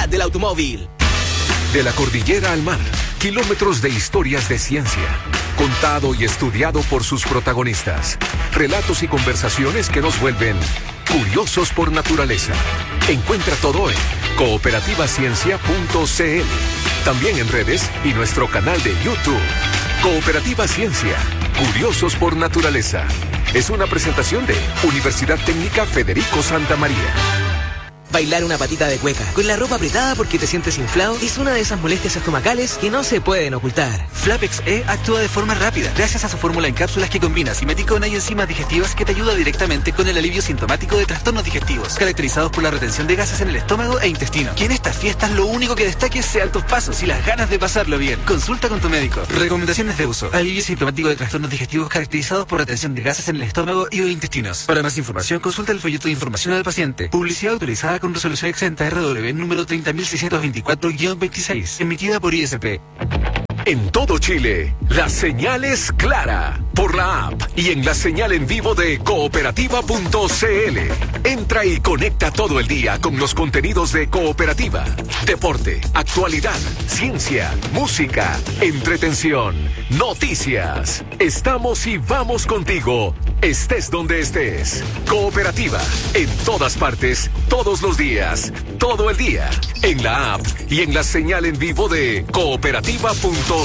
ciudad del automóvil. De la cordillera al mar, kilómetros de historias de ciencia, contado y estudiado por sus protagonistas. Relatos y conversaciones que nos vuelven curiosos por naturaleza. Encuentra todo en cooperativaciencia.cl. También en redes y nuestro canal de YouTube. Cooperativa Ciencia, curiosos por naturaleza. Es una presentación de Universidad Técnica Federico Santa María. Bailar una patita de cueca con la ropa apretada porque te sientes inflado es una de esas molestias estomacales que no se pueden ocultar. Flapex E actúa de forma rápida gracias a su fórmula en cápsulas que combina simeticona y enzimas digestivas que te ayuda directamente con el alivio sintomático de trastornos digestivos, caracterizados por la retención de gases en el estómago e intestino. Que en estas fiestas lo único que destaque sean tus pasos y las ganas de pasarlo bien. Consulta con tu médico. Recomendaciones de uso. Alivio sintomático de trastornos digestivos caracterizados por retención de gases en el estómago y o intestinos. Para más información, consulta el folleto de información al paciente. Publicidad autorizada con resolución exenta RW número 30.624-26, emitida por ISP. En todo Chile, la señal es clara por la app y en la señal en vivo de cooperativa.cl. Entra y conecta todo el día con los contenidos de Cooperativa. Deporte, actualidad, ciencia, música, entretención, noticias. Estamos y vamos contigo, estés donde estés. Cooperativa, en todas partes, todos los días, todo el día. En la app y en la señal en vivo de cooperativa.cl.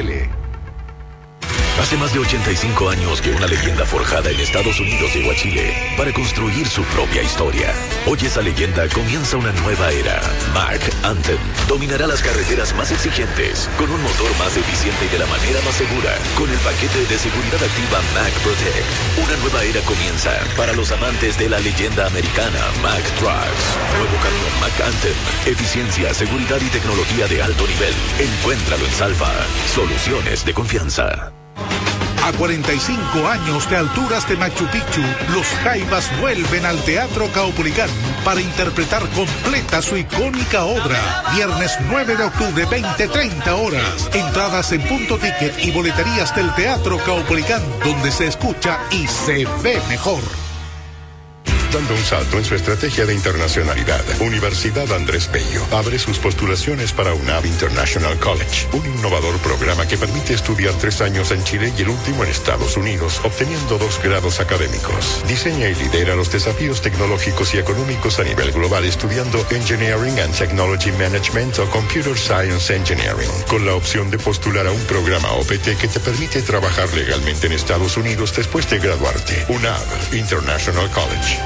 Hace más de 85 años que una leyenda forjada en Estados Unidos llegó a Chile para construir su propia historia. Hoy esa leyenda comienza una nueva era. Mack Anthem dominará las carreteras más exigentes, con un motor más eficiente y de la manera más segura, con el paquete de seguridad activa Mack Protect. Una nueva era comienza para los amantes de la leyenda americana Mack Trucks. Nuevo camión Mack Anthem. Eficiencia, seguridad y tecnología de alto nivel. Encuéntralo en Salva. Soluciones de confianza. A 45 años de alturas de Machu Picchu, los Jaivas vuelven al Teatro Caupolicán para interpretar completa su icónica obra. Viernes 9 de octubre, 20:30 horas. Entradas en Punto Ticket y boleterías del Teatro Caupolicán, donde se escucha y se ve mejor. Dando un salto en su estrategia de internacionalidad, Universidad Andrés Bello abre sus postulaciones para UNAV International College, un innovador programa que permite estudiar 3 años en Chile y el último en Estados Unidos, obteniendo 2 grados académicos. Diseña y lidera los desafíos tecnológicos y económicos a nivel global estudiando Engineering and Technology Management o Computer Science Engineering, con la opción de postular a un programa OPT que te permite trabajar legalmente en Estados Unidos después de graduarte. UNAV International College.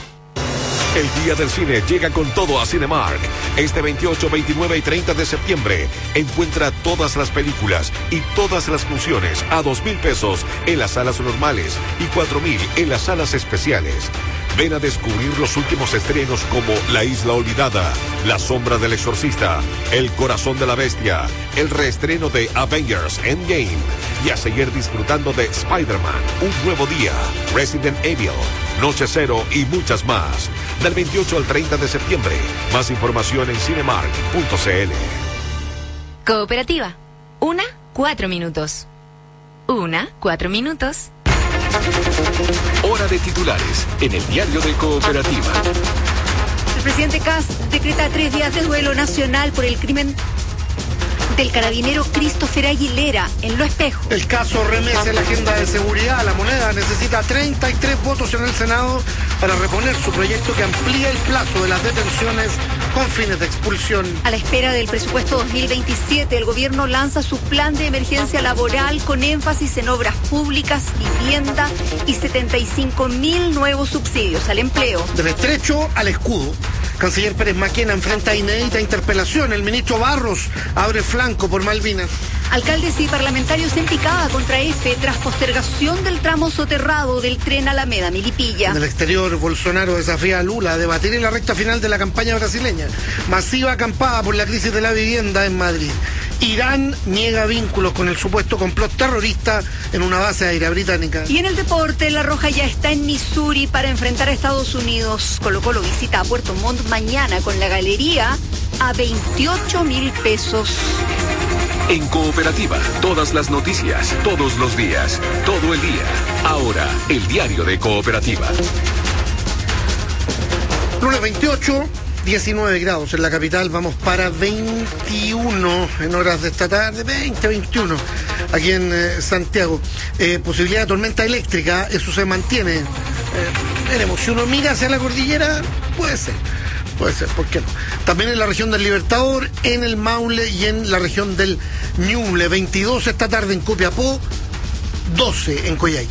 El Día del Cine llega con todo a Cinemark. Este 28, 29 y 30 de septiembre encuentra todas las películas y todas las funciones a 2,000 pesos en las salas normales y 4,000 en las salas especiales. Ven a descubrir los últimos estrenos como La Isla Olvidada, La Sombra del Exorcista, El Corazón de la Bestia, el reestreno de Avengers Endgame y a seguir disfrutando de Spider-Man, Un Nuevo Día, Resident Evil, Noche Cero y muchas más. Del 28 al 30 de septiembre. Más información en cinemark.cl. Cooperativa. 4 minutos. 4 minutos. Hora de titulares en el diario de Cooperativa. El presidente Kast decreta 3 días de duelo nacional por el crimen del carabinero Christopher Aguilera en Lo Espejo. El caso remece la agenda de seguridad. La Moneda necesita 33 votos en el Senado para reponer su proyecto que amplía el plazo de las detenciones con fines de expulsión. A la espera del presupuesto 2027, el gobierno lanza su plan de emergencia laboral con énfasis en obras públicas, vivienda y 75.000 nuevos subsidios al empleo. Del estrecho al escudo. Canciller Pérez Maquena enfrenta inédita interpelación. El ministro Barros abre flanco por Malvinas. Alcaldes y parlamentarios en picada contra EFE tras postergación del tramo soterrado del tren Alameda-Milipilla. En el exterior, Bolsonaro desafía a Lula a debatir en la recta final de la campaña brasileña. Masiva acampada por la crisis de la vivienda en Madrid. Irán niega vínculos con el supuesto complot terrorista en una base aérea británica. Y en el deporte, La Roja ya está en Missouri para enfrentar a Estados Unidos. Colo-Colo visita a Puerto Montt mañana con la galería a 28.000 pesos. En Cooperativa, todas las noticias, todos los días, todo el día. Ahora, el diario de Cooperativa. Lunes 28 19 grados en la capital, vamos para 21 en horas de esta tarde, 21 aquí en Santiago. Posibilidad de tormenta eléctrica, eso se mantiene. Veremos, si uno mira hacia la cordillera, puede ser, ¿por qué no? También en la región del Libertador, en el Maule y en la región del Ñuble. 22 esta tarde en Copiapó, 12 en Coyhaique.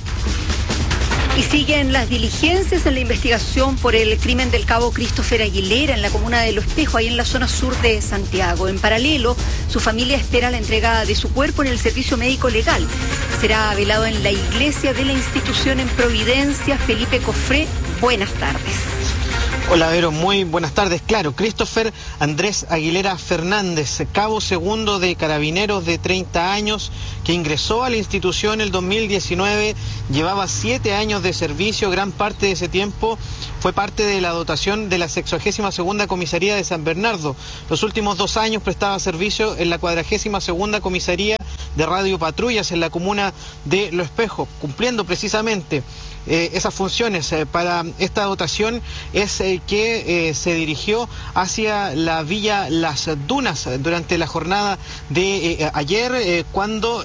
Y siguen las diligencias en la investigación por el crimen del cabo Christopher Aguilera en la comuna de Lo Espejo, ahí en la zona sur de Santiago. En paralelo, su familia espera la entrega de su cuerpo en el servicio médico legal. Será velado en la iglesia de la institución en Providencia. Felipe Cofré, buenas tardes. Hola Vero, muy buenas tardes. Claro, Christopher Andrés Aguilera Fernández, cabo segundo de Carabineros de 30 años, que ingresó a la institución el 2019, llevaba 7 años de servicio, gran parte de ese tiempo fue parte de la dotación de la 62ª Comisaría de San Bernardo. Los últimos 2 años prestaba servicio en la 42ª Comisaría de Radio Patrullas en la comuna de Lo Espejo, cumpliendo precisamente esas funciones. Para esta dotación es que se dirigió hacia la Villa Las Dunas durante la jornada de ayer, cuando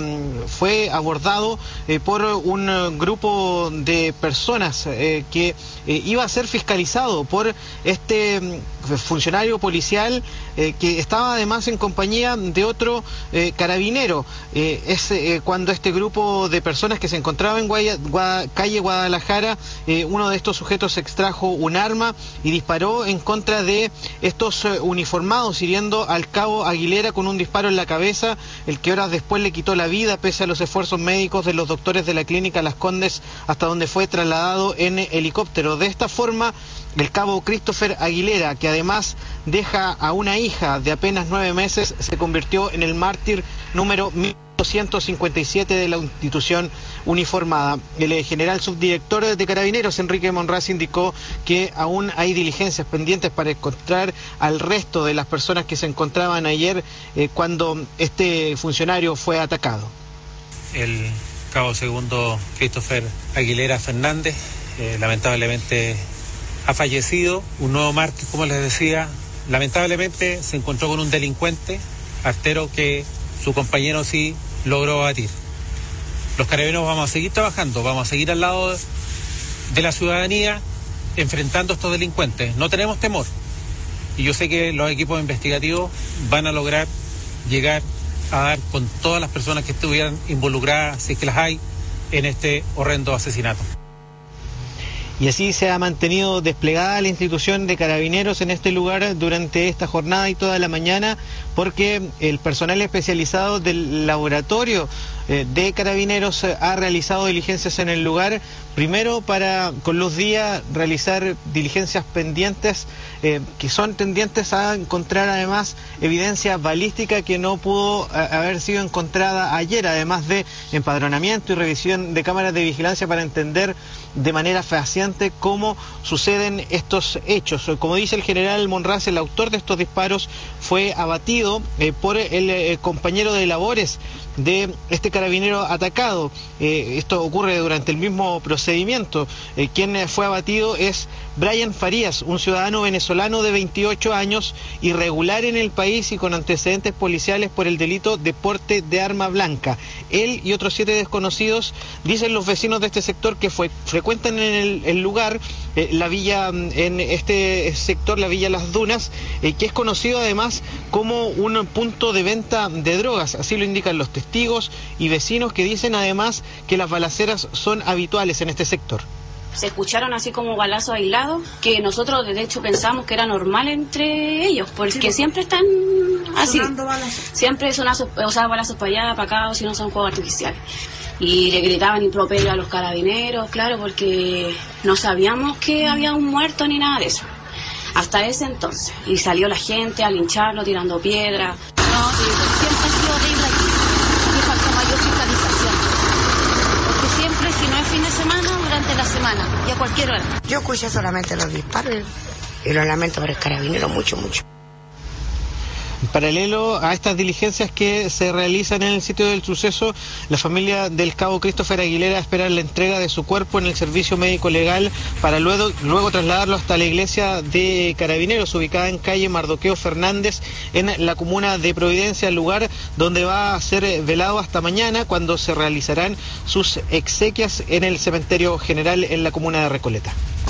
fue abordado por un grupo de personas que iba a ser fiscalizado por este funcionario policial que estaba además en compañía de otro carabinero. Es cuando este grupo de personas que se encontraba en calle Guadalajara, uno de estos sujetos extrajo un arma y disparó en contra de estos uniformados, hiriendo al cabo Aguilera con un disparo en la cabeza, el que horas después le quitó la vida pese a los esfuerzos médicos de los doctores de la clínica Las Condes, hasta donde fue trasladado en helicóptero. De esta forma, el cabo Christopher Aguilera, que además deja a una hija de apenas 9 meses, se convirtió en el mártir número 1257 de la institución uniformada. El general subdirector de Carabineros, Enrique Monraz, indicó que aún hay diligencias pendientes para encontrar al resto de las personas que se encontraban ayer cuando este funcionario fue atacado. El cabo segundo Christopher Aguilera Fernández, lamentablemente ha fallecido, un nuevo mártir, como les decía. Lamentablemente se encontró con un delincuente artero que su compañero sí logró abatir. Los carabineros vamos a seguir trabajando, vamos a seguir al lado de la ciudadanía enfrentando a estos delincuentes. No tenemos temor. Y yo sé que los equipos investigativos van a lograr llegar a dar con todas las personas que estuvieran involucradas, si es que las hay, en este horrendo asesinato. Y así se ha mantenido desplegada la institución de Carabineros en este lugar durante esta jornada y toda la mañana, porque el personal especializado del laboratorio de Carabineros ha realizado diligencias en el lugar, primero para con luz día realizar diligencias pendientes que son tendientes a encontrar además evidencia balística que no pudo haber sido encontrada ayer, además de empadronamiento y revisión de cámaras de vigilancia para entender de manera fehaciente cómo suceden estos hechos. Como dice el general Monraz, el autor de estos disparos fue abatido por el compañero de labores de este carabinero atacado. Esto ocurre durante el mismo procedimiento. Quien fue abatido es Brian Farías, un ciudadano venezolano de 28 años, irregular en el país y con antecedentes policiales por el delito de porte de arma blanca. Él y otros 7 desconocidos, dicen los vecinos de este sector que frecuentan en el lugar, la villa, en este sector, la Villa Las Dunas, que es conocido además como un punto de venta de drogas. Así lo indican los testigos y vecinos, que dicen además que las balaceras son habituales en este sector. Se escucharon así como balazos aislados, que nosotros de hecho pensamos que era normal entre ellos, porque siempre están así, siempre son balazos para allá, para acá, o si no son juegos artificiales. Y le gritaban improperio a los carabineros, claro, porque no sabíamos que había un muerto ni nada de eso, hasta ese entonces. Y salió la gente a lincharlo, tirando piedras. No, siempre ha sido horrible aquí, me falta mayor fiscalización, porque siempre, si no es fin de semana, durante la semana, y a cualquier hora. Yo escuché solamente los disparos y lo lamento por el carabinero mucho. Paralelo a estas diligencias que se realizan en el sitio del suceso, la familia del cabo Christopher Aguilera espera la entrega de su cuerpo en el servicio médico legal para luego trasladarlo hasta la iglesia de Carabineros, ubicada en calle Mardoqueo Fernández, en la comuna de Providencia, el lugar donde va a ser velado hasta mañana, cuando se realizarán sus exequias en el cementerio general en la comuna de Recoleta.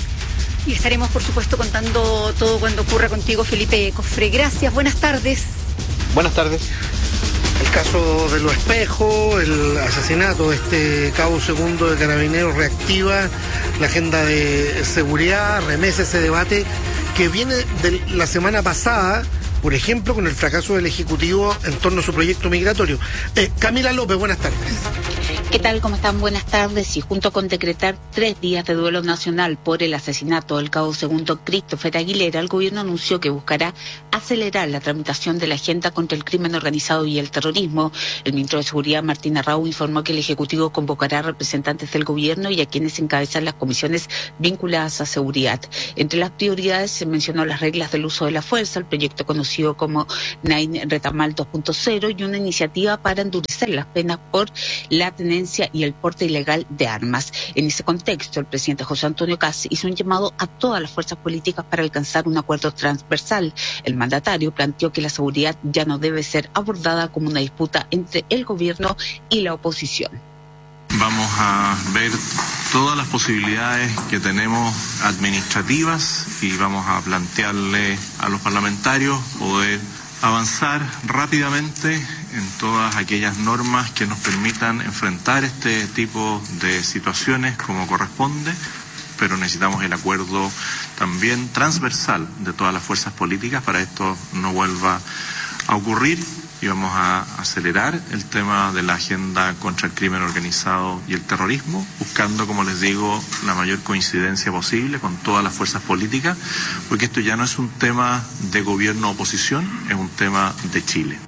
Y estaremos, por supuesto, contando todo cuando ocurra contigo, Felipe Cofré. Gracias, buenas tardes. Buenas tardes. El caso de Los Espejos, el asesinato de este cabo segundo de Carabineros reactiva la agenda de seguridad, remece ese debate que viene de la semana pasada, por ejemplo, con el fracaso del Ejecutivo en torno a su proyecto migratorio. Camila López, buenas tardes. ¿Qué tal? ¿Cómo están? Buenas tardes. Y junto con decretar 3 días de duelo nacional por el asesinato del cabo segundo Christopher Aguilera, el gobierno anunció que buscará acelerar la tramitación de la agenda contra el crimen organizado y el terrorismo. El ministro de Seguridad, Martín Arrau, informó que el Ejecutivo convocará a representantes del gobierno y a quienes encabezan las comisiones vinculadas a seguridad. Entre las prioridades se mencionó las reglas del uso de la fuerza, el proyecto conocido como Nain Retamal 2.0 y una iniciativa para endurecer las penas por la tenencia y el porte ilegal de armas. En ese contexto, el presidente José Antonio Kast hizo un llamado a todas las fuerzas políticas para alcanzar un acuerdo transversal. El mandatario planteó que la seguridad ya no debe ser abordada como una disputa entre el gobierno y la oposición. Vamos a ver todas las posibilidades que tenemos administrativas y vamos a plantearle a los parlamentarios poder avanzar rápidamente en todas aquellas normas que nos permitan enfrentar este tipo de situaciones como corresponde, pero necesitamos el acuerdo también transversal de todas las fuerzas políticas para esto no vuelva a ocurrir, y vamos a acelerar el tema de la agenda contra el crimen organizado y el terrorismo, buscando, como les digo, la mayor coincidencia posible con todas las fuerzas políticas, porque esto ya no es un tema de gobierno-oposición, es un tema de Chile.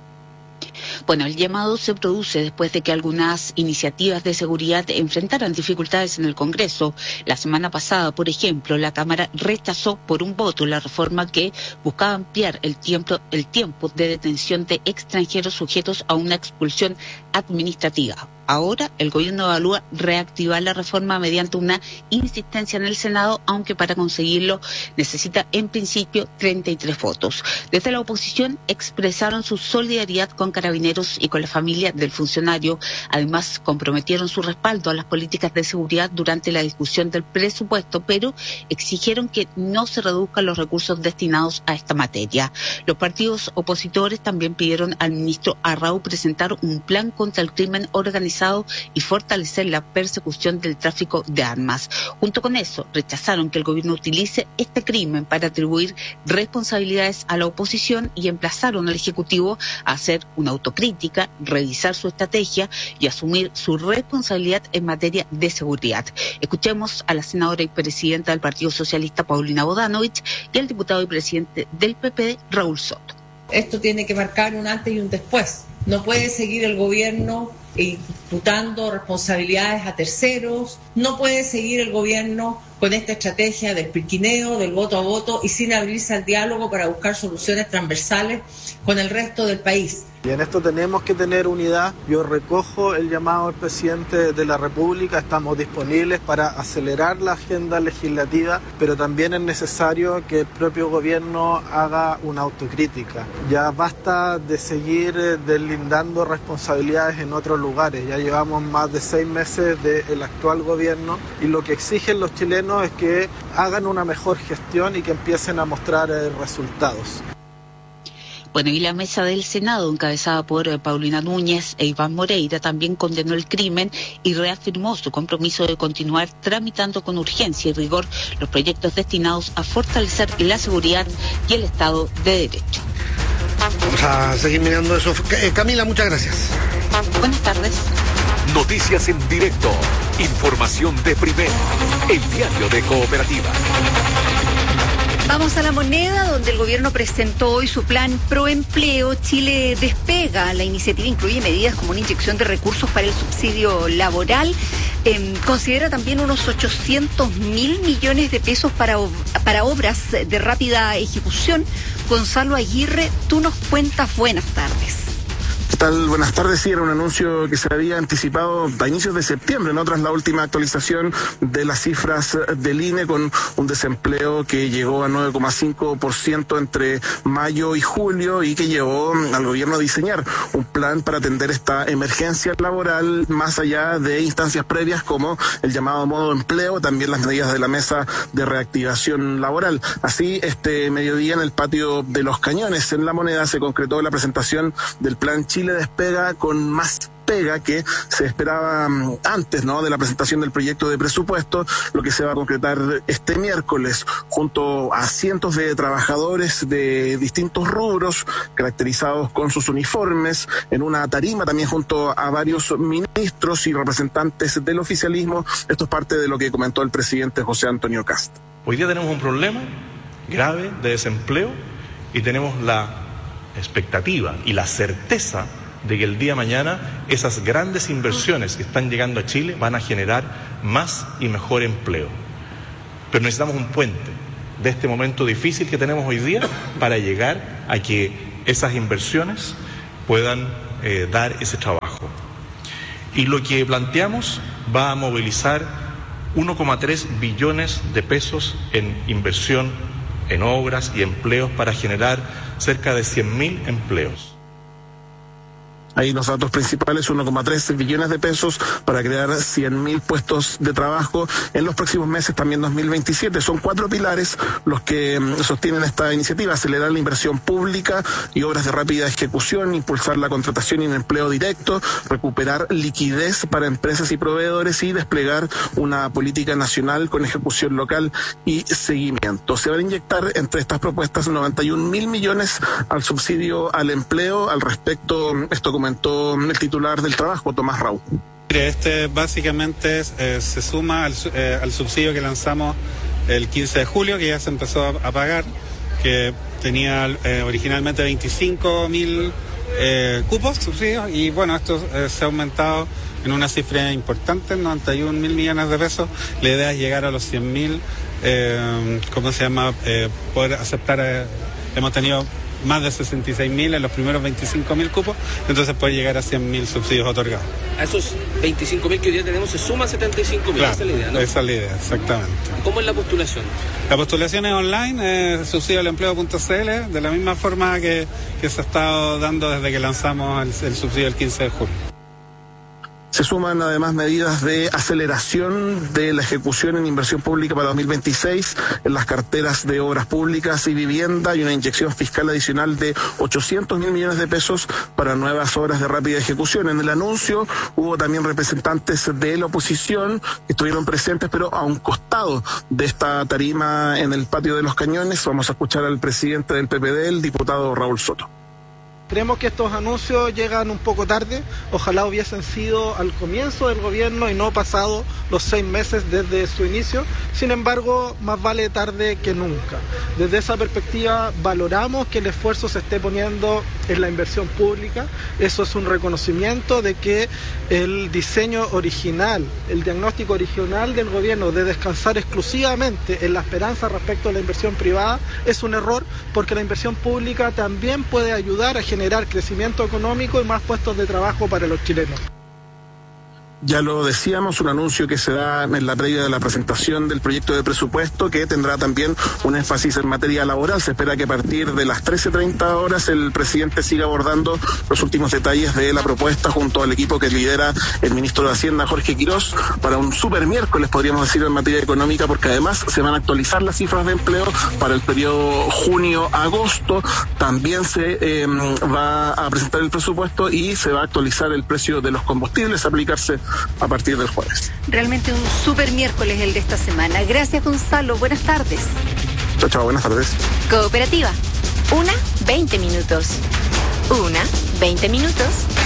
Bueno, el llamado se produce después de que algunas iniciativas de seguridad enfrentaran dificultades en el Congreso. La semana pasada, por ejemplo, la Cámara rechazó por un voto la reforma que buscaba ampliar el tiempo de detención de extranjeros sujetos a una expulsión administrativa. Ahora el gobierno evalúa reactivar la reforma mediante una insistencia en el Senado, aunque para conseguirlo necesita en principio 33 votos. Desde la oposición expresaron su solidaridad con Carabineros y con la familia del funcionario. Además, comprometieron su respaldo a las políticas de seguridad durante la discusión del presupuesto, pero exigieron que no se reduzcan los recursos destinados a esta materia. Los partidos opositores también pidieron al ministro Arrau presentar un plan contra el crimen organizado y fortalecer la persecución del tráfico de armas. Junto con eso, rechazaron que el gobierno utilice este crimen para atribuir responsabilidades a la oposición y emplazaron al Ejecutivo a hacer una autocrítica, revisar su estrategia y asumir su responsabilidad en materia de seguridad. Escuchemos a la senadora y presidenta del Partido Socialista, Paulina Bodanovich, y al diputado y presidente del PP, Raúl Soto. Esto tiene que marcar un antes y un después. No puede seguir el gobierno imputando responsabilidades a terceros, no puede seguir el gobierno con esta estrategia del pirquineo, del voto a voto y sin abrirse al diálogo para buscar soluciones transversales con el resto del país. Y en esto tenemos que tener unidad. Yo recojo el llamado al presidente de la República, estamos disponibles para acelerar la agenda legislativa, pero también es necesario que el propio gobierno haga una autocrítica. Ya basta de seguir deslindando responsabilidades en otros lugares. Ya llevamos más de 6 meses del actual gobierno y lo que exigen los chilenos es que hagan una mejor gestión y que empiecen a mostrar resultados. Bueno, y la mesa del Senado, encabezada por Paulina Núñez e Iván Moreira, también condenó el crimen y reafirmó su compromiso de continuar tramitando con urgencia y rigor los proyectos destinados a fortalecer la seguridad y el Estado de Derecho. Vamos a seguir mirando eso. Camila, muchas gracias. Buenas tardes. Noticias en directo. Información de primera. El diario de Cooperativa. Vamos a La Moneda, donde el gobierno presentó hoy su plan Proempleo. Chile despega. La iniciativa incluye medidas como una inyección de recursos para el subsidio laboral. Considera también unos 800.000 millones de pesos para obras de rápida ejecución, Gonzalo Aguirre, tú nos cuentas. Buenas tardes. ¿Qué tal? Buenas tardes. Sí, era un anuncio que se había anticipado a inicios de septiembre, ¿no? Tras la última actualización de las cifras del INE, con un desempleo que llegó a 9,5% entre mayo y julio, y que llevó al gobierno a diseñar un plan para atender esta emergencia laboral más allá de instancias previas como el llamado modo empleo, también las medidas de la mesa de reactivación laboral. Así, este mediodía en el patio de Los Cañones, en La Moneda, se concretó la presentación del plan Chile Despega, con más pega que se esperaba antes, ¿no?, de la presentación del proyecto de presupuesto, lo que se va a concretar este miércoles junto a cientos de trabajadores de distintos rubros, caracterizados con sus uniformes, en una tarima también junto a varios ministros y representantes del oficialismo. Esto es parte de lo que comentó el presidente José Antonio Kast. Hoy día tenemos un problema grave de desempleo y tenemos la expectativa y la certeza de que el día de mañana esas grandes inversiones que están llegando a Chile van a generar más y mejor empleo. Pero necesitamos un puente de este momento difícil que tenemos hoy día para llegar a que esas inversiones puedan dar ese trabajo. Y lo que planteamos va a movilizar 1,3 billones de pesos en inversión en obras y empleos para generar cerca de 100.000 empleos. Ahí los datos principales: 1,3 billones de pesos para crear 100.000 puestos de trabajo en los próximos meses, también 2027. Son 4 pilares los que sostienen esta iniciativa: acelerar la inversión pública y obras de rápida ejecución, impulsar la contratación y el empleo directo, recuperar liquidez para empresas y proveedores y desplegar una política nacional con ejecución local y seguimiento. Se van a inyectar entre estas propuestas 91.000 millones al subsidio al empleo. Al respecto, esto comentó el titular del trabajo, Tomás Raúl. Este básicamente se suma al subsidio que lanzamos el 15 de julio, que ya se empezó a pagar, que tenía originalmente 25.000 cupos subsidios, y bueno, esto se ha aumentado en una cifra importante, 91.000 millones de pesos. La idea es llegar a los 100.000, poder aceptar, hemos tenido más de 66.000 en los primeros 25.000 cupos, entonces puede llegar a 100.000 subsidios otorgados. A esos 25.000 que hoy día tenemos se suman 75.000, claro, esa es la idea, ¿no? Esa es la idea, exactamente. ¿Cómo es la postulación? La postulación es online, subsidioalempleo.cl, de la misma forma que se ha estado dando desde que lanzamos el subsidio el 15 de julio. Se suman además medidas de aceleración de la ejecución en inversión pública para 2026 en las carteras de obras públicas y vivienda, y una inyección fiscal adicional de 800.000 millones de pesos para nuevas obras de rápida ejecución. En el anuncio hubo también representantes de la oposición que estuvieron presentes, pero a un costado de esta tarima en el patio de Los Cañones. Vamos a escuchar al presidente del PPD, el diputado Raúl Soto. Creemos que estos anuncios llegan un poco tarde, ojalá hubiesen sido al comienzo del gobierno y no pasado los 6 meses desde su inicio. Sin embargo, más vale tarde que nunca. Desde esa perspectiva valoramos que el esfuerzo se esté poniendo en la inversión pública. Eso es un reconocimiento de que el diseño original, el diagnóstico original del gobierno de descansar exclusivamente en la esperanza respecto a la inversión privada es un error, porque la inversión pública también puede ayudar a generar crecimiento económico y más puestos de trabajo para los chilenos. Ya lo decíamos, un anuncio que se da en la previa de la presentación del proyecto de presupuesto, que tendrá también un énfasis en materia laboral. Se espera que a partir de las 13:30 horas el presidente siga abordando los últimos detalles de la propuesta junto al equipo que lidera el ministro de Hacienda, Jorge Quirós, para un super miércoles, podríamos decir, en materia económica, porque además se van a actualizar las cifras de empleo para el periodo junio-agosto. También se va a presentar el presupuesto y se va a actualizar el precio de los combustibles, aplicarse a partir del jueves. Realmente un super miércoles el de esta semana. Gracias, Gonzalo. Buenas tardes. Chao, chao, buenas tardes. Cooperativa. 1:20 minutos. 1:20 minutos.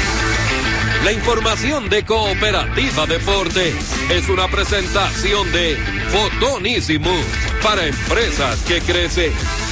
La información de Cooperativa Deportes es una presentación de Fotonísimo para empresas que crecen.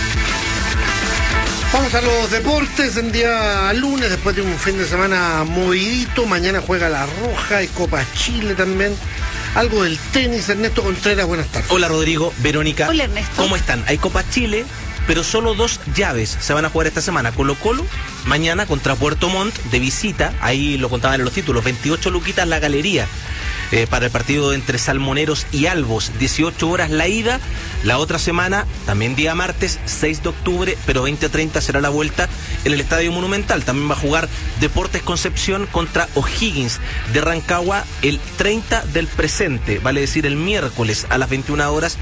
Vamos a los deportes en día lunes, después de un fin de semana movidito. Mañana juega La Roja, hay Copa Chile también. Algo del tenis. Ernesto Contreras, buenas tardes. Hola Rodrigo, Verónica. Hola Ernesto. ¿Cómo están? Hay Copa Chile, pero solo 2 llaves se van a jugar esta semana. Colo-Colo, mañana contra Puerto Montt, de visita, ahí lo contaban en los títulos, 28 luquitas la galería. Para el partido entre Salmoneros y Albos, 18 horas la ida. La otra semana, también día martes, 6 de octubre, pero 20:30 será la vuelta en el Estadio Monumental. También va a jugar Deportes Concepción contra O'Higgins de Rancagua el 30 del presente, vale decir el miércoles a las 21 horas.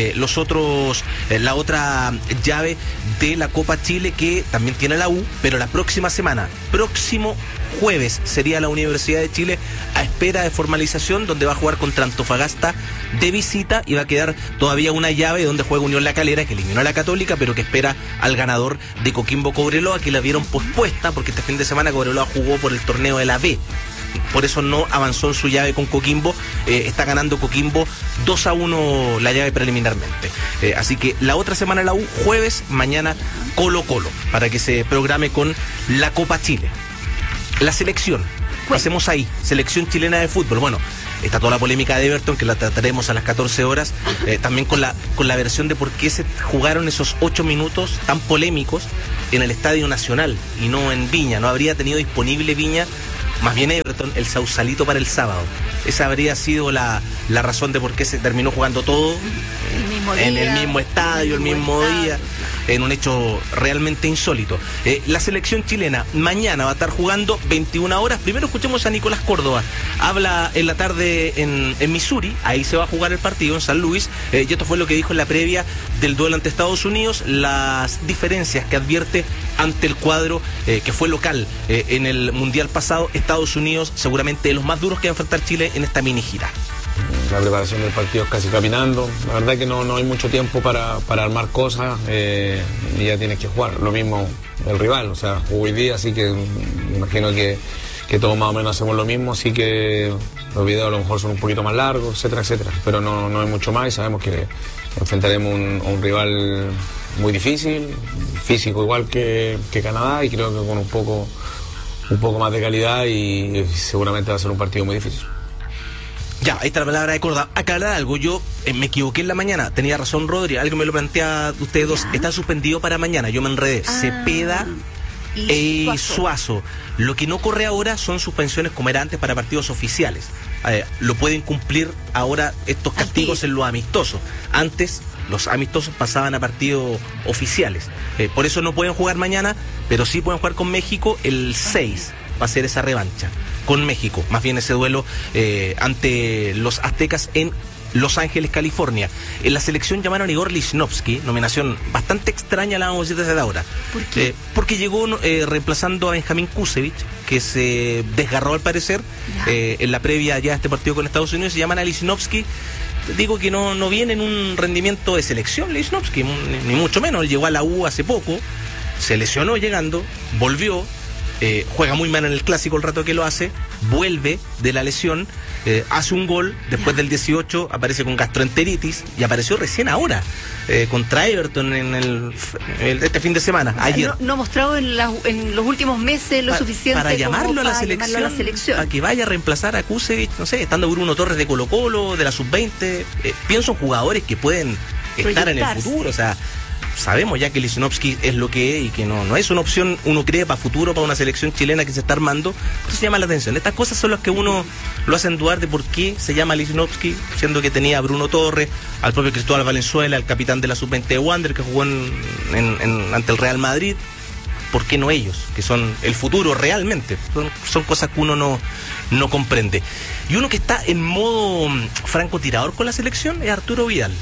La otra llave de la Copa Chile que también tiene la U, pero la próxima semana, próximo jueves, sería la Universidad de Chile a espera de formalización, donde va a jugar contra Antofagasta de visita y va a quedar todavía una llave donde juega Unión La Calera, que eliminó a la Católica, pero que espera al ganador de Coquimbo Cobreloa, que la vieron pospuesta porque este fin de semana Cobreloa jugó por el torneo de la B. Por eso no avanzó en su llave con Coquimbo. Está ganando Coquimbo 2-1 la llave preliminarmente. Así que la otra semana la U, jueves, mañana Colo-Colo, para que se programe con la Copa Chile. La selección, hacemos ahí, selección chilena de fútbol. Bueno, está toda la polémica de Everton, que la trataremos a las 14 horas, también con la versión de por qué se jugaron esos 8 minutos tan polémicos en el Estadio Nacional y no en Viña. No habría tenido disponible Viña, más bien Everton, el Sausalito para el sábado. Esa habría sido la razón de por qué se terminó jugando todo en el mismo estadio, el mismo día, en un hecho realmente insólito. La selección chilena mañana va a estar jugando 21 horas. Primero escuchemos a Nicolás Córdoba. Habla en la tarde en Missouri, ahí se va a jugar el partido, en San Luis, y esto fue lo que dijo en la previa del duelo ante Estados Unidos, las diferencias que advierte ante el cuadro que fue local en el Mundial pasado. Estados Unidos seguramente de los más duros que va a enfrentar Chile en esta mini gira. La preparación del partido es casi caminando. La verdad que no hay mucho tiempo para armar cosas y ya tienes que jugar. Lo mismo el rival, o sea, jugó hoy día, así que me imagino que todos más o menos hacemos lo mismo, así que los videos a lo mejor son un poquito más largos, etcétera, etcétera. Pero no hay mucho más y sabemos que enfrentaremos a un rival muy difícil, físico igual que Canadá, y creo que con un poco más de calidad, y seguramente va a ser un partido muy difícil. Ya, ahí está la palabra de Córdoba. Aclarar algo, yo me equivoqué en la mañana, tenía razón Rodri, algo me lo plantea ustedes dos, está suspendido para mañana, yo me enredé. Cepeda y Suazo. Lo que no corre ahora son suspensiones como era antes para partidos oficiales. Lo pueden cumplir ahora estos castigos en los amistosos. Antes los amistosos pasaban a partidos oficiales. Por eso no pueden jugar mañana, pero sí pueden jugar con México el 6. Va a ser esa revancha con México, más bien ese duelo ante los aztecas en Los Ángeles, California. En la selección llamaron a Igor Lichnowsky, nominación bastante extraña, la vamos a decir desde ahora. ¿Por qué? Porque llegó reemplazando a Benjamín Kusevich, que se desgarró al parecer en la previa ya a este partido con Estados Unidos. Se llaman a Lichnowsky. Digo que no viene en un rendimiento de selección Lichnowsky, ni mucho menos. Él llegó a la U hace poco, se lesionó llegando, volvió. Juega muy mal en el clásico el rato que lo hace, vuelve de la lesión, hace un gol, después del 18 aparece con gastroenteritis y apareció recién ahora contra Everton en este fin de semana, ayer. No ha mostrado en los últimos meses lo suficiente para llamarlo a la selección, a que vaya a reemplazar a Kusevich, no sé, estando Bruno Torres de Colo-Colo, de la Sub-20. Pienso en jugadores que pueden estar en el futuro, o sea. Sabemos ya que Lichnowsky es lo que es y que no es una opción, uno cree, para futuro, para una selección chilena que se está armando. Entonces llama la atención. Estas cosas son las que uno lo hacen dudar de por qué se llama Lichnowsky, siendo que tenía a Bruno Torres, al propio Cristóbal Valenzuela, el capitán de la Sub-20 de Wander, que jugó ante el Real Madrid. ¿Por qué no ellos, que son el futuro realmente? Son cosas que uno no comprende. Y uno que está en modo francotirador con la selección es Arturo Vidal.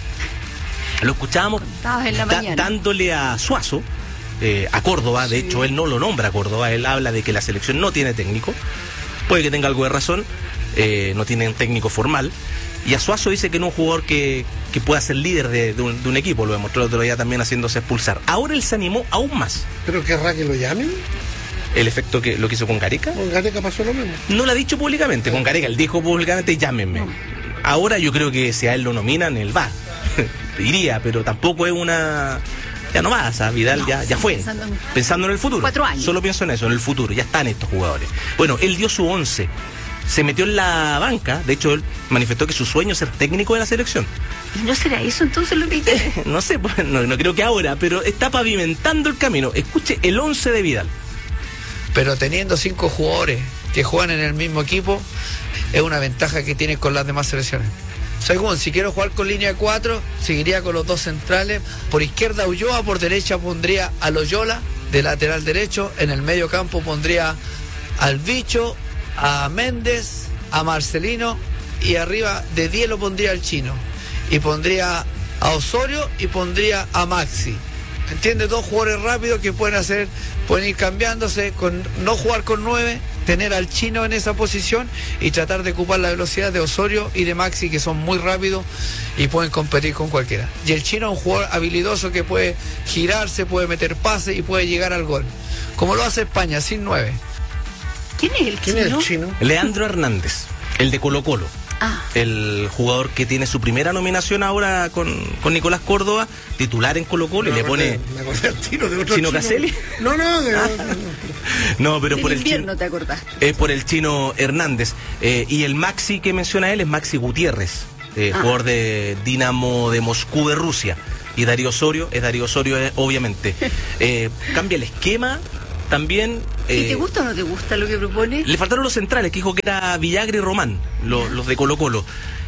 Lo escuchábamos dándole a Suazo, a Córdoba. De hecho, él no lo nombra a Córdoba. Él habla de que la selección no tiene técnico. Puede que tenga algo de razón. No tiene un técnico formal. Y a Suazo dice que no es un jugador que pueda ser líder de un equipo. Lo demostró el otro día también haciéndose expulsar. Ahora él se animó aún más. ¿Pero querrá que lo llamen? El efecto que lo que hizo con Gareca. Con Gareca pasó lo mismo. No lo ha dicho públicamente. Con Gareca él dijo públicamente: llámenme. Ahora yo creo que si a él lo nominan, él va. Iría, pero tampoco es una... Ya no más, o sea, Vidal ya fue. Pensando en el futuro. 4 años. Solo pienso en eso, en el futuro. Ya están estos jugadores. Bueno, él dio su 11. Se metió en la banca. De hecho, él manifestó que su sueño es ser técnico de la selección. ¿Y no será eso entonces lo que quiere? No sé, no creo que ahora, pero está pavimentando el camino. Escuche el 11 de Vidal. Pero teniendo 5 jugadores que juegan en el mismo equipo, es una ventaja que tiene con las demás selecciones. Según, si quiero jugar con línea de 4, seguiría con los 2 centrales. Por izquierda Ulloa, por derecha pondría a Loyola, de lateral derecho. En el medio campo pondría al Bicho, a Méndez, a Marcelino, y arriba de 10 lo pondría al Chino. Y pondría a Osorio y pondría a Maxi. ¿Entiendes? 2 jugadores rápidos que pueden ir cambiándose, no jugar con 9, tener al Chino en esa posición y tratar de ocupar la velocidad de Osorio y de Maxi, que son muy rápidos y pueden competir con cualquiera. Y el Chino es un jugador habilidoso que puede girarse, puede meter pases y puede llegar al gol, como lo hace España, sin 9. ¿Quién es el Chino? Leandro Hernández, el de Colo-Colo. Ah. El jugador que tiene su primera nominación ahora con Nicolás Córdoba, titular en Colo-Colo, y le pone... Me acordé al tiro de otro ¿Chino Caselli? No. No, pero por el invierno te acordaste. Es por el Chino Hernández. Y el Maxi que menciona él es Maxi Gutiérrez, jugador de Dinamo de Moscú de Rusia. Y Darío Osorio, obviamente. Cambia el esquema también. ¿Y te gusta o no te gusta lo que propone? Le faltaron los centrales, que dijo que era Villagra y Román, los de Colo-Colo.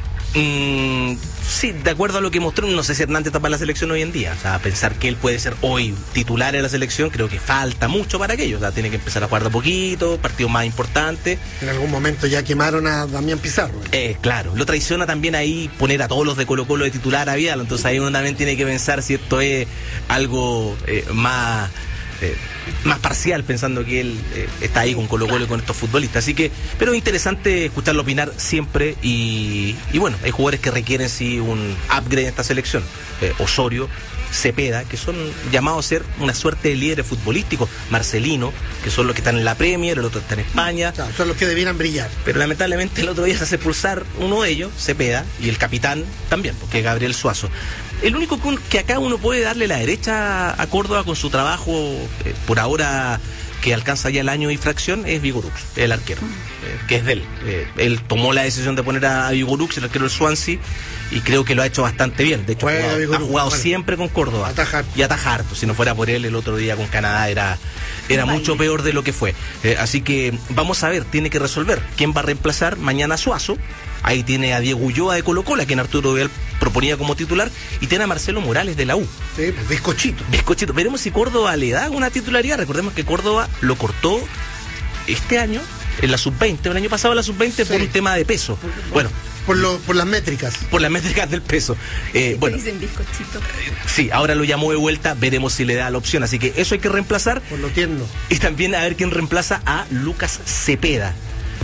Sí, de acuerdo a lo que mostró, no sé si Hernández está para la selección hoy en día. O sea, pensar que él puede ser hoy titular en la selección, creo que falta mucho para aquello. O sea, tiene que empezar a jugar de a poquito, partidos más importantes. En algún momento ya quemaron a Damián Pizarro. Claro, lo traiciona también ahí poner a todos los de Colo-Colo de titular a Vidal. Entonces ahí uno también tiene que pensar si esto es algo más parcial, pensando que él está ahí con Colo-Colo y con estos futbolistas. Así que, pero interesante escucharlo opinar siempre. Y bueno, hay jugadores que requieren sí un upgrade en esta selección. Osorio, Cepeda, que son llamados a ser una suerte de líderes futbolísticos. Marcelino, que son los que están en la Premier, el otro está en España. Claro, son los que debieran brillar. Pero lamentablemente el otro día se hace expulsar uno de ellos, Cepeda, y el capitán también, porque es Gabriel Suazo. El único que acá uno puede darle la derecha a Córdoba con su trabajo, por ahora que alcanza ya el año y fracción, es Vigorux, el arquero, que es de él. Él tomó la decisión de poner a Vigorux, el arquero del Swansea, y creo que lo ha hecho bastante bien. De hecho, ha jugado siempre con Córdoba. Y ataja harto. Si no fuera por él, el otro día con Canadá era mucho peor de lo que fue. Así que vamos a ver, tiene que resolver quién va a reemplazar mañana a Suazo. Ahí tiene a Diego Ulloa de Colo-Colo, a quien Arturo Vidal proponía como titular, y tiene a Marcelo Morales de la U. Sí, pues bizcochito. Veremos si Córdoba le da una titularidad. Recordemos que Córdoba lo cortó este año en la sub-20, el año pasado en la sub-20, por un tema de peso. Bueno, por las métricas. Por las métricas del peso. Bueno, dicen bizcochito. Sí, ahora lo llamó de vuelta, veremos si le da la opción. Así que eso hay que reemplazar. Por lo tierno. Y también a ver quién reemplaza a Lucas Cepeda.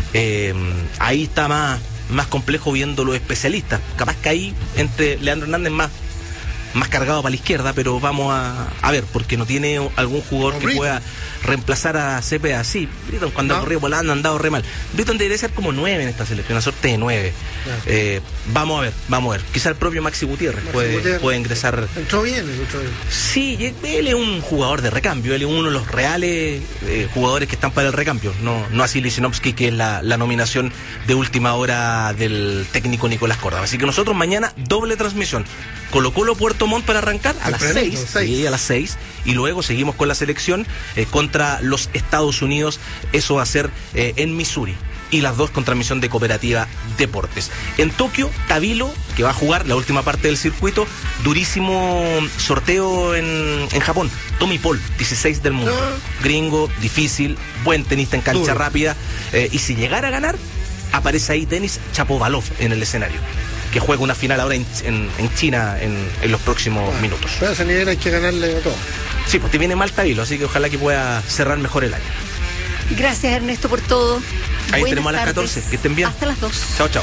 Ahí está más complejo viendo los especialistas. Capaz que ahí entre Leandro Hernández más cargado para la izquierda, pero vamos a ver, porque no tiene algún jugador que pueda reemplazar a Cepeda. Sí, Britton cuando ha corrido volando han andado re mal. Britton debería ser como 9 en esta selección, una suerte de 9. Vamos a ver. Quizá el propio Maxi Gutiérrez puede ingresar. Entró bien. Sí, él es un jugador de recambio, él es uno de los reales jugadores que están para el recambio, no así Lisinovsky, que es la nominación de última hora del técnico Nicolás Córdoba. Así que nosotros mañana doble transmisión. Colo-Colo Puerto Montt para arrancar a las 6. Sí, a las 6. Y luego seguimos con la selección contra los Estados Unidos. Eso va a ser en Missouri. Y las dos con transmisión de Cooperativa Deportes. En Tokio, Tabilo, que va a jugar la última parte del circuito. Durísimo sorteo en Japón. Tommy Paul, 16 del mundo. Gringo, difícil, buen tenista en cancha rápida. Y si llegara a ganar, aparece ahí Denis Shapovalov en el escenario, que juega una final ahora en China en los próximos minutos. Pero a ese nivel hay que ganarle a todo. Sí, pues te viene mal Tabilo, así que ojalá que pueda cerrar mejor el año. Gracias, Ernesto, por todo. Ahí Buenas tenemos a las tardes. 14, que estén bien. Hasta las 2. Chao.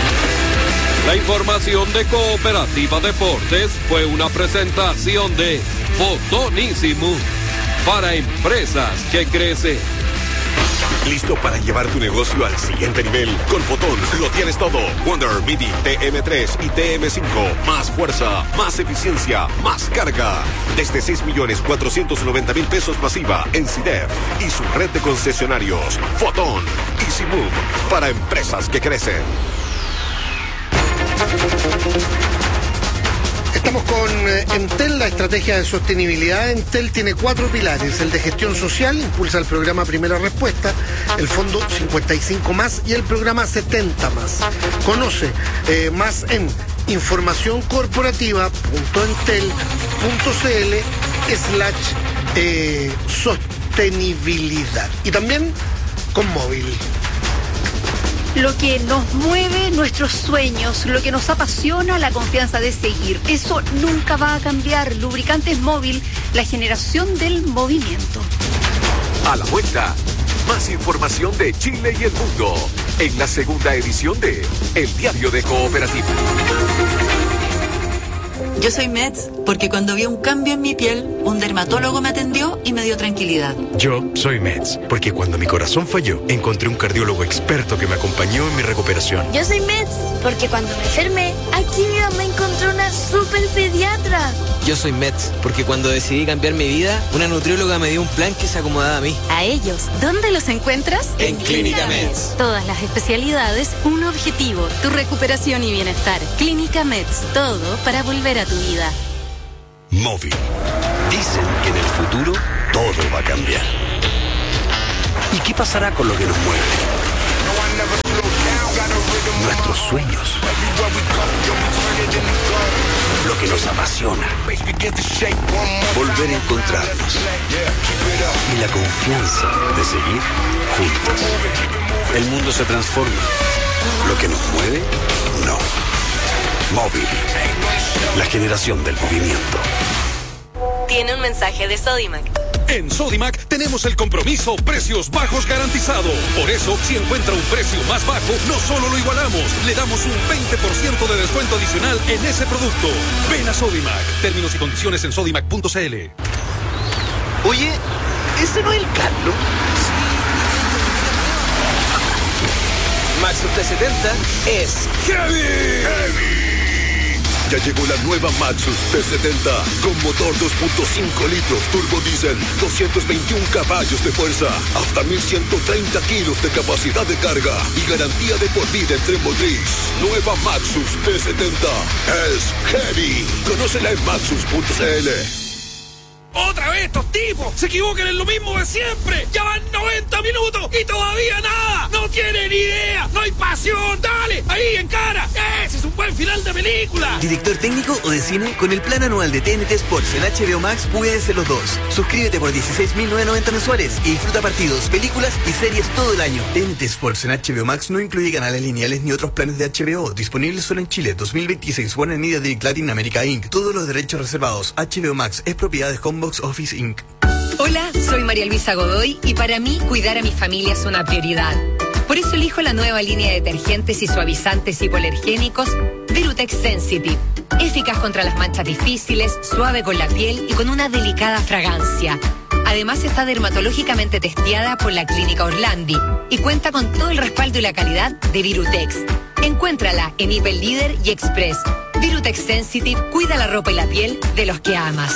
La información de Cooperativa Deportes fue una presentación de Fotonísimo para empresas que crecen. ¿Listo para llevar tu negocio al siguiente nivel? Con Fotón lo tienes todo. Wonder, MIDI, TM3 y TM5. Más fuerza, más eficiencia, más carga. Desde 6.490.000 pesos masiva en CIDEF y su red de concesionarios. Fotón, Easy Move, para empresas que crecen. Estamos con Entel, la estrategia de sostenibilidad. Entel tiene 4 pilares: el de gestión social, impulsa el programa Primera Respuesta, el Fondo 55+, y el programa 70+. Conoce más en informacioncorporativa.entel.cl/sostenibilidad. Y también con móvil. Lo que nos mueve, nuestros sueños, lo que nos apasiona, la confianza de seguir. Eso nunca va a cambiar. Lubricantes Móvil, la generación del movimiento. A la vuelta, más información de Chile y el mundo en la segunda edición de El Diario de Cooperativa. Yo soy Meds porque cuando vi un cambio en mi piel, un dermatólogo me atendió y me dio tranquilidad. Yo soy Meds porque cuando mi corazón falló, encontré un cardiólogo experto que me acompañó en mi recuperación. Yo soy Meds porque cuando me enfermé, aquí mi mamá encontró una super pediatra. Yo soy Meds porque cuando decidí cambiar mi vida, una nutrióloga me dio un plan que se acomodaba a mí. A ellos, ¿dónde los encuentras? En Clínica Meds. Todas las especialidades, un objetivo, tu recuperación y bienestar. Clínica Meds, todo para volver a tu vida. Móvil. Dicen que en el futuro todo va a cambiar. ¿Y qué pasará con lo que nos mueve? Nuestros sueños. Lo que nos apasiona. Volver a encontrarnos. Y la confianza de seguir juntos. El mundo se transforma. Lo que nos mueve, no. Móvil. La generación del movimiento. Tiene un mensaje de Sodimac. En Sodimac tenemos el compromiso precios bajos garantizado. Por eso, si encuentra un precio más bajo, no solo lo igualamos, le damos un 20% de descuento adicional en ese producto. Ven a Sodimac. Términos y condiciones en sodimac.cl. Oye, ¿ese no es el Carlos? Maxus T70 es Heavy. Ya llegó la nueva Maxus T70 con motor 2.5 litros turbo diésel, 221 caballos de fuerza, hasta 1130 kilos de capacidad de carga y garantía de por vida en tren motriz. Nueva Maxus T70 es Heavy. Conócela en maxus.cl. ¡Otra vez estos tipos! ¡Se equivocan en lo mismo de siempre! ¡Ya van 90 minutos y todavía nada! ¡No tienen idea! ¡No hay pasión! ¡Dale! ¡Ahí, en cara! ¡Ese es un buen final de película! ¿Director técnico o de cine? Con el plan anual de TNT Sports en HBO Max puedes ser los dos. Suscríbete por 16.990 mensuales y disfruta partidos, películas y series todo el año. TNT Sports en HBO Max no incluye canales lineales ni otros planes de HBO. Disponible solo en Chile. 2026. Warner Media Direct Latin America Inc. Todos los derechos reservados. HBO Max es propiedad de Homebox Office Inc. Hola, soy María Luisa Godoy y para mí cuidar a mi familia es una prioridad. Por eso elijo la nueva línea de detergentes y suavizantes hipoalergénicos Virutex Sensitive. Eficaz contra las manchas difíciles, suave con la piel y con una delicada fragancia. Además está dermatológicamente testeada por la Clínica Orlandi y cuenta con todo el respaldo y la calidad de Virutex. Encuéntrala en Hiper Líder y Express. Virutex Sensitive cuida la ropa y la piel de los que amas.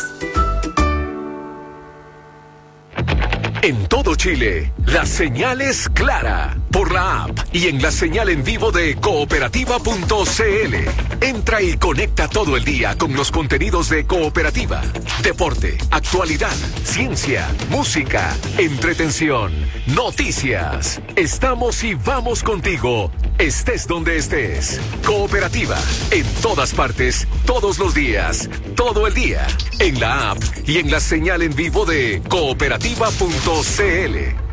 En todo Chile, la señal es clara por la app y en la señal en vivo de cooperativa.cl. Entra y conecta todo el día con los contenidos de Cooperativa. Deporte, actualidad, ciencia, música, entretención, noticias. Estamos y vamos contigo, estés donde estés. Cooperativa, en todas partes, todos los días, todo el día. En la app y en la señal en vivo de cooperativa.cl.